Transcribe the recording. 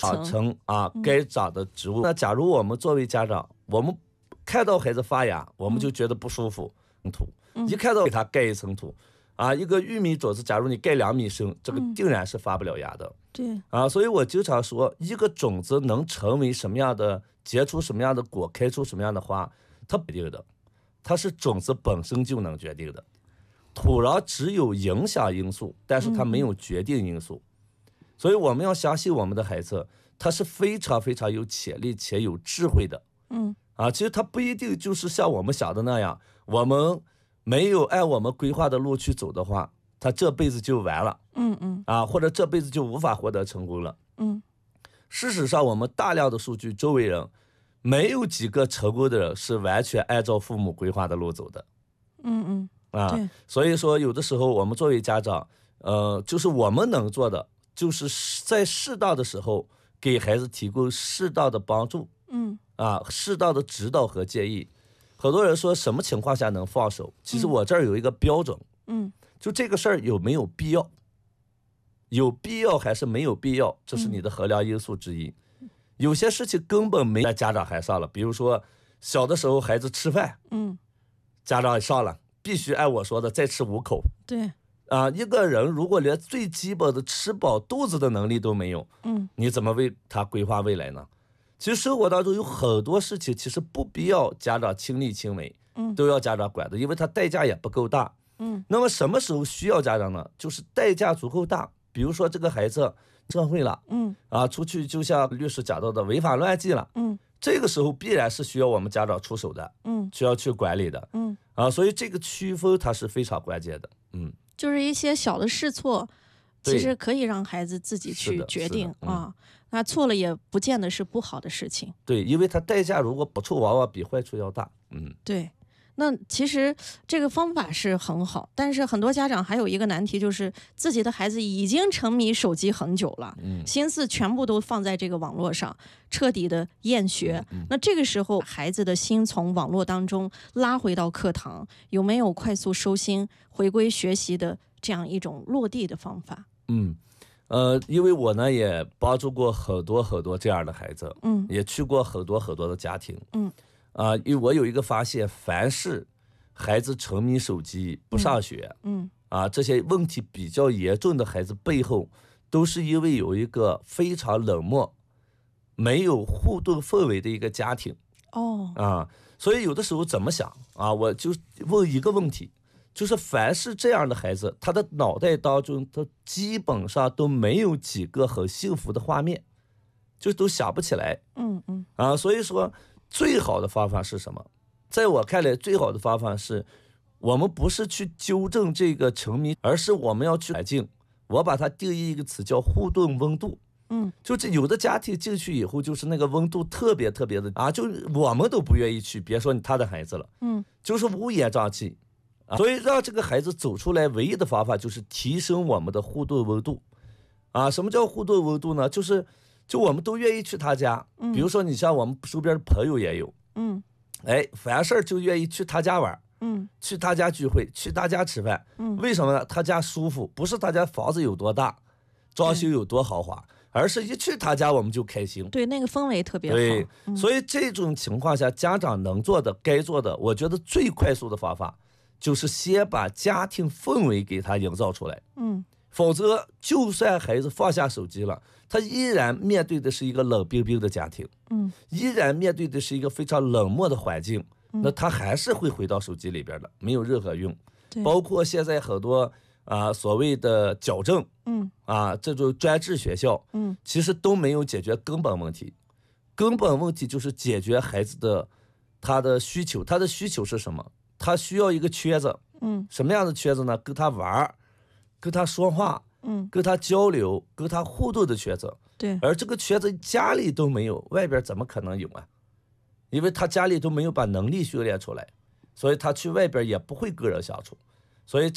长成该长的植物。那假如我们作为家长，我们看到孩子发芽，我们就觉得不舒服，土一看到给他盖一层土一个玉米种子，假如你盖2米深，这个定然是发不了芽的。 对所以我经常说，一个种子能成为什么样的，结出什么样的果，开出什么样的花，它不决定的，它是种子本身就能决定的。土壤只有影响因素，但是它没有决定因素。所以我们要相信我们的孩子，他是非常非常有潜力且有智慧的。其实他不一定就是像我们想的那样，我们没有按我们规划的路去走的话，他这辈子就完了。或者这辈子就无法获得成功了。事实上，我们大量的数据，周围人没有几个成功的人是完全按照父母规划的路走的。所以说有的时候我们作为家长，就是我们能做的，就是在适当的时候给孩子提供适当的帮助，适当的指导和建议。很多人说什么情况下能放手，其实我这儿有一个标准，就这个事儿有没有必要，有必要还是没有必要，这是你的衡量因素之一。有些事情根本没家长还上了，比如说小的时候孩子吃饭，家长上了，必须按我说的再吃5口。 对一个人如果连最基本的吃饱肚子的能力都没有，你怎么为他规划未来呢？其实生活当中有很多事情其实不必要家长亲力亲为，都要家长管的，因为他代价也不够大。那么什么时候需要家长呢？就是代价足够大，比如说这个孩子社会了，出去就像律师讲到的违法乱纪了，这个时候必然是需要我们家长出手的，需要去管理的，所以这个区分它是非常关键的。 就是一些小的试错，其实可以让孩子自己去决定那错了也不见得是不好的事情。 对，因为它代价如果不处往往比坏处要大。 对。那其实这个方法是很好，但是很多家长还有一个难题，就是自己的孩子已经沉迷手机很久了，心思全部都放在这个网络上，彻底的厌学。那这个时候孩子的心从网络当中拉回到课堂，有没有快速收心回归学习的这样一种落地的方法？ 因为我呢也帮助过很多很多这样的孩子，也去过很多很多的家庭，因为我有一个发现，凡是孩子沉迷手机不上学，这些问题比较严重的孩子背后，都是因为有一个非常冷漠、没有互动氛围的一个家庭。所以有的时候怎么想我就问一个问题，就是凡是这样的孩子，他的脑袋当中他基本上都没有几个很幸福的画面，就都想不起来。所以说最好的方法是什么？在我看来，最好的方法是我们不是去纠正这个沉迷，而是我们要去环境。我把它定义一个词叫互动温度。就这有的家庭进去以后，就是那个温度特别特别的就我们都不愿意去，别说他的孩子了，就是乌烟瘴气。所以让这个孩子走出来，唯一的方法就是提升我们的互动温度。什么叫互动温度呢？就我们都愿意去他家，比如说你像我们周边的朋友也有，凡事就愿意去他家玩，去他家聚会，去他家吃饭，为什么呢？他家舒服，不是他家房子有多大，装修有多豪华，而是一去他家我们就开心。 对，那个氛围特别好。 对，所以这种情况下，家长能做的、该做的，我觉得最快速的方法就是先把家庭氛围给他营造出来。否则就算孩子放下手机了，他依然面对的是一个冷冰冰的家庭，依然面对的是一个非常冷漠的环境，那他还是会回到手机里边的，没有任何用。包括现在很多所谓的矫正，这种专治学校，其实都没有解决根本问题。根本问题就是解决孩子的他的需求。他的需求是什么？他需要一个圈子，什么样的圈子呢？跟他玩，跟他说话，跟他交流，跟他互动的圈子。 对， 而这个圈子家里都没有，外边怎么可能有啊？因为他家里都没有把能力训练出来，所以他去外边也不会跟人相处。所以